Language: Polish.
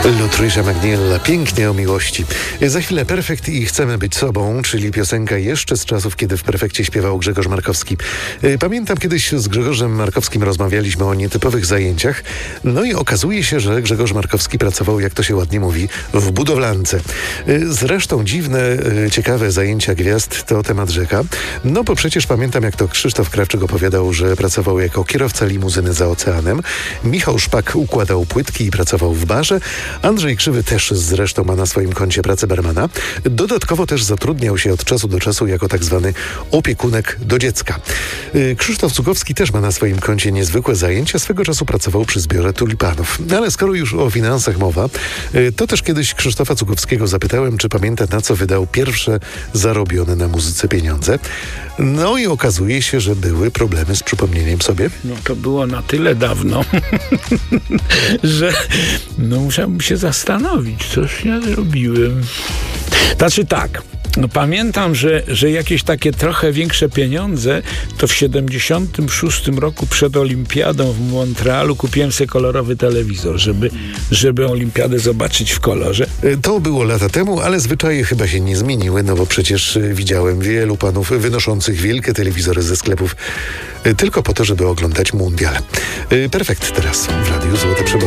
Lutrysza Magniella, pięknie o miłości. Za chwilę Perfekt i Chcemy być sobą, czyli piosenka jeszcze z czasów, kiedy w Perfekcie śpiewał Grzegorz Markowski. Pamiętam, kiedyś z Grzegorzem Markowskim rozmawialiśmy o nietypowych zajęciach, no i okazuje się, że Grzegorz Markowski pracował, jak to się ładnie mówi, w budowlance. Zresztą dziwne, ciekawe zajęcia gwiazd to temat rzeka. No bo przecież pamiętam, jak to Krzysztof Krawczyk opowiadał, że pracował jako kierowca limuzyny za oceanem. Michał Szpak układał płytki i pracował w barze. Andrzej Krzywy też zresztą ma na swoim koncie pracę barmana. Dodatkowo też zatrudniał się od czasu do czasu jako tak zwany opiekunek do dziecka. Krzysztof Cugowski też ma na swoim koncie niezwykłe zajęcia. Swego czasu pracował przy zbiorze tulipanów. Ale skoro już o finansach mowa, to też kiedyś Krzysztofa Cugowskiego zapytałem, czy pamięta, na co wydał pierwsze zarobione na muzyce pieniądze. No i okazuje się, że były problemy z przypomnieniem sobie. No to było na tyle dawno, że musiałbym się zastanowić, coś ja zrobiłem. Znaczy tak, pamiętam, że jakieś takie trochę większe pieniądze, to w 76 roku przed Olimpiadą w Montrealu kupiłem sobie kolorowy telewizor, żeby Olimpiadę zobaczyć w kolorze. To było lata temu, ale zwyczaje chyba się nie zmieniły, no bo przecież widziałem wielu panów wynoszących wielkie telewizory ze sklepów tylko po to, żeby oglądać mundial. Perfekt teraz w Radiu Złote Przeboje.